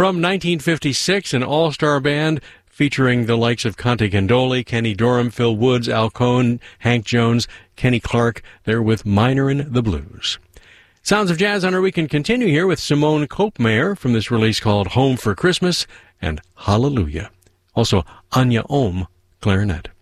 From 1956, an all-star band featuring the likes of Conte Candoli, Kenny Dorham, Phil Woods, Al Cohn, Hank Jones, Kenny Clark. They're with Minorin' the Blues. Sounds of Jazz on our week can continue here with Simone Kopmeyer from this release called Home for Christmas and Hallelujah. Also, Anya Ohm, clarinet.